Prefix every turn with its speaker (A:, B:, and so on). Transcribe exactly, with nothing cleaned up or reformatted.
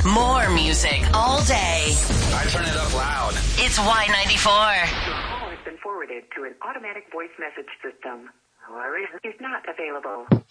A: More music all day.
B: I turn it up loud.
A: It's Y ninety-four.
C: Your call has been forwarded to an automatic voice message system. Larry is not available.